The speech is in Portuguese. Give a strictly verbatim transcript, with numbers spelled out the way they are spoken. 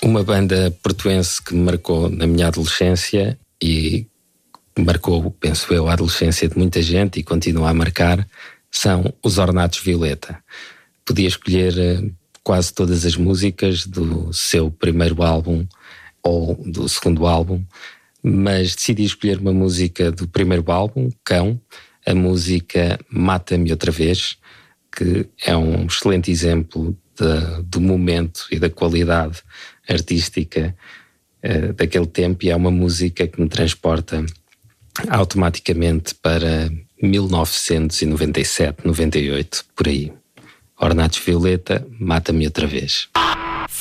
Uma banda portuense que me marcou na minha adolescência e marcou, penso eu, a adolescência de muita gente e continua a marcar, são os Ornatos Violeta. Podia escolher quase todas as músicas do seu primeiro álbum ou do segundo álbum, mas decidi escolher uma música do primeiro álbum, Cão, a música Mata-me Outra Vez, que é um excelente exemplo de, do momento e da qualidade artística uh, daquele tempo, e é uma música que me transporta automaticamente para mil novecentos e noventa e sete, noventa e oito, por aí. Ornatos Violeta, Mata-me Outra Vez.